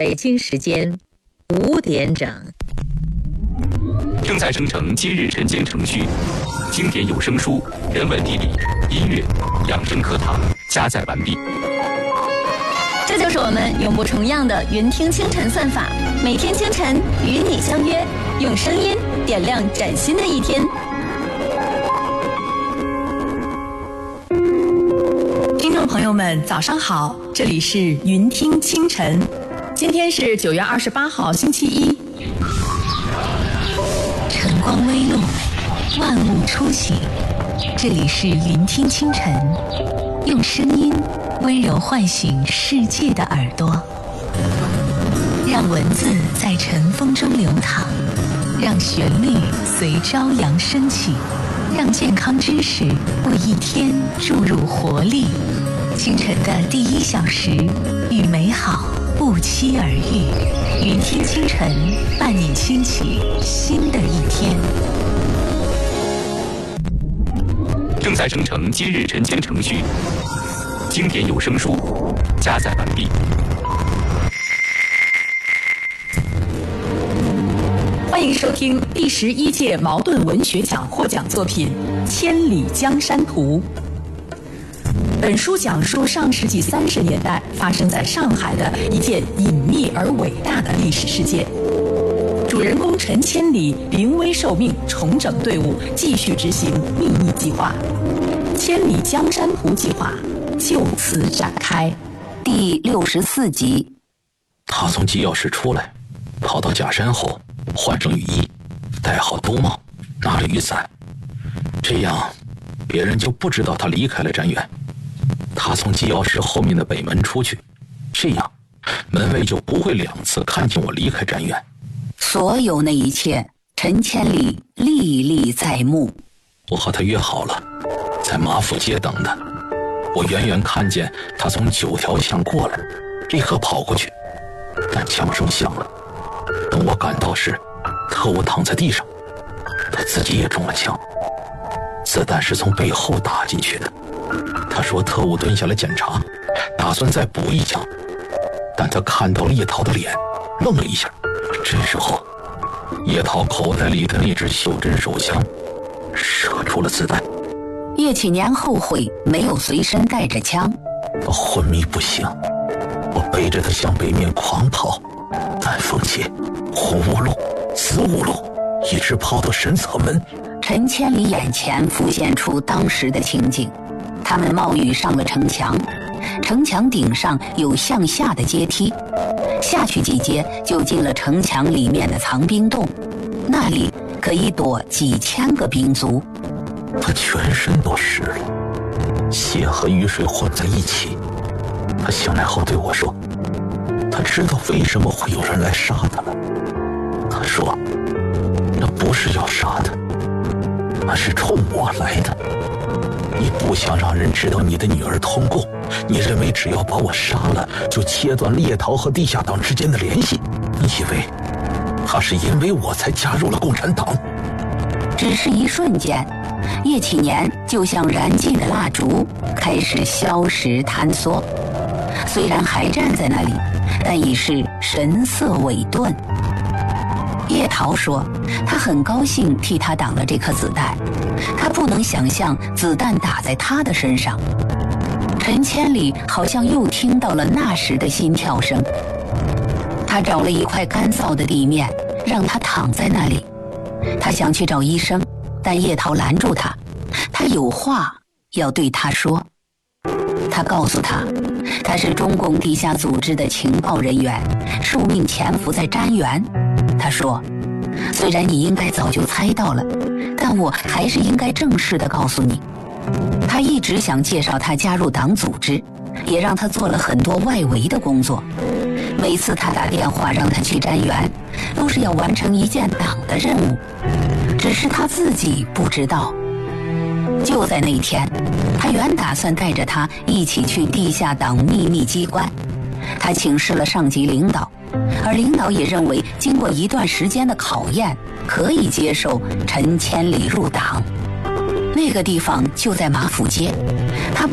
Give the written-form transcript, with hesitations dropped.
北京时间5点整。 正在生成今日晨间程序，经典有声书、人文地理、音乐、养生课堂加载完毕。 这就是我们永不重样的云听清晨算法，每天清晨与你相约，用声音点亮崭新的一天。 听众朋友们，早上好，这里是云听清晨，今天是9月28号，星期一。 晨光微露，万物初醒，这里是云听清晨，用声音温柔唤醒世界的耳朵，让文字在晨风中流淌，让旋律随朝阳升起，让健康知识为一天注入活力。清晨的第1小时，与美好不期而遇。云听清晨，伴你轻启新的一天。 正在生成今日晨间程序，经典有声书加载完毕。 欢迎收听第11届茅盾文学奖获奖作品《千里江山图》。本书讲述上世纪30年代发生在上海的一件隐秘而伟大的历史事件。主人公陈千里临危受命，重整队伍，继续执行秘密计划——千里江山图计划就此展开。 第64集。 他从机要室出来，跑到假山后，换上雨衣，戴好兜帽，拿着雨伞，这样别人就不知道他离开了瞻远。他从机要室后面的北门出去，这样门卫就不会2次看见我离开瞻远。 所有那一切，陈千里历历在目。 我和他约好了，在马府街等他。我远远看见他从9条巷过来，立刻跑过去，但枪声响了。等我赶到时，特务躺在地上，他自己也中了枪，子弹是从背后打进去的。他说特务蹲下来检查，打算再补一枪，但他看到了叶桃的脸，愣了一下。这时候叶桃口袋里的那支袖珍手枪射出了子弹。 叶启年后悔没有随身带着枪。 我昏迷不醒，我背着他向北面狂跑，南风街、红屋路、子午路，一直跑到神策门。 陈千里眼前浮现出当时的情景，他们冒雨上了城墙，城墙顶上有向下的阶梯，下去几阶就进了城墙里面的藏兵洞，那里可以躲几千个兵卒。 他全身都湿了，血和雨水混在一起。他醒来后对我说，他知道为什么会有人来杀他了。他说那不是要杀他，那是冲我来的。你不想让人知道你的女儿通共，你认为只要把我杀了，就切断猎桃和地下党之间的联系。你以为他是因为我才加入了共产党？ 只是一瞬间，叶启年就像燃尽的蜡烛，开始消失坍缩。虽然还站在那里，但已是神色萎顿。叶桃说他很高兴替他挡了这颗子弹，他不能想象子弹打在他的身上。陈千里好像又听到了那时的心跳声。他找了一块干燥的地面，让他躺在那里。他想去找医生，但叶桃拦住他，他有话要对他说。他告诉他，他是中共地下组织的情报人员，受命潜伏在瞻远。他说，虽然你应该早就猜到了，但我还是应该正式地告诉你。他一直想介绍他加入党组织，也让他做了很多外围的工作。每次他打电话让他去瞻远，都是要完成一件党的任务，只是他自己不知道。就在那天，他原打算带着他一起去地下党秘密机关。他请示了上级领导，而领导也认为经过一段时间的考验，可以接受陈千里入党。那个地方就在马府街，他